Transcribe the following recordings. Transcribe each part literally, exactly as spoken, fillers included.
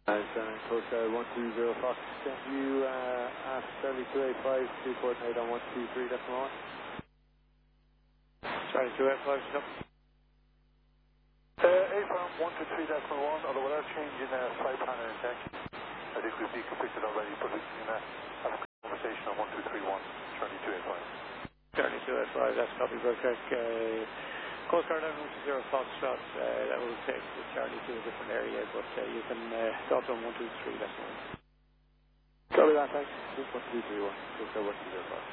uh, Coast Guard one two zero Fox, send you uh, at Charlie two eight five to coordinate on one two three decimal one. Charlie two eight five, stop. Uh, A farm one two three decimal one, although without changing uh, flight plan and deck. I think we've deconfigured already, but we can uh, have a conversation on one two three one, Charlie two eight five. Charlie two eight five, that's copy, Burkirk. Uh, Coast Guard one two zero Foxtrot, uh, that will take the Charlie to a different area, but uh, you can uh, stop on one two three decimal one. Copy that, thanks. Just one two three one, Coast Guard one two zero five.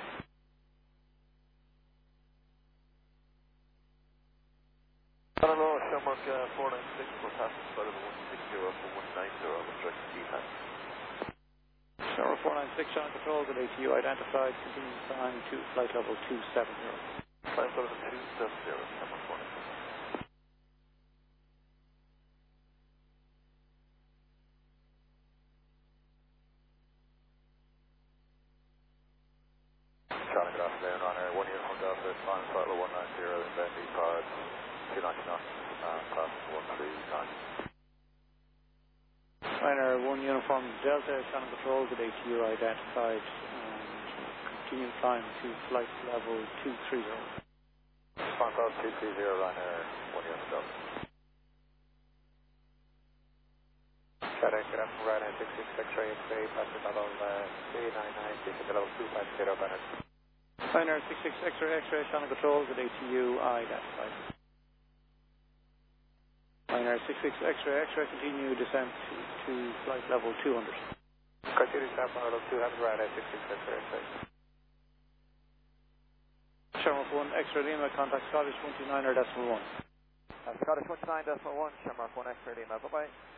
Hello, Shamrock uh, four nine six, we're passing flight of one six zero for one nine zero, let's direct to D-Pan. Shamrock four nine six, on control, good A T U identified, continuing climb to flight level two seven zero. Flight level two seven zero, Shamrock four nine six. Charlie, good afternoon, on air, one uniform Delta, climb flight level one nine zero, then D-Pod, two ninety knots, and pass one three nine. Liner one uniform Delta, channel control, good A T U identified, and continuing climb to flight level two three zero. Climb flight two three zero, Liner one uniform Delta. Charlie, good afternoon, Ryanair six six X-ray, X-ray, passing level three nine nine, taking level two five zero, Bennett. Liner six six X-ray, X-ray, channel control, good A T U identified. Liner six six X-ray, X-ray, continue descent to, to flight level two hundred. Continue descent on level two hundred, Ryanair six six X-ray, X-ray. Shamrock one, X-ray Lima, contact Scottish one two nine er decimal one. Uh, Scottish one two nine decimal one, Shamrock one X-ray Lima, bye-bye.